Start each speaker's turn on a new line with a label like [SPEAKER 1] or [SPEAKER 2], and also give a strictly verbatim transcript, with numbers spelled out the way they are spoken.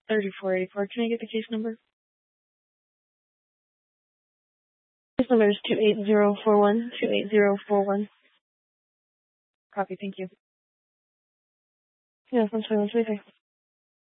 [SPEAKER 1] thirty-four eighty-four. Can I get the case number? Case number is two eight zero four one, two eight zero four one. Copy, thank you. Yes, I'm sorry, what's waiting?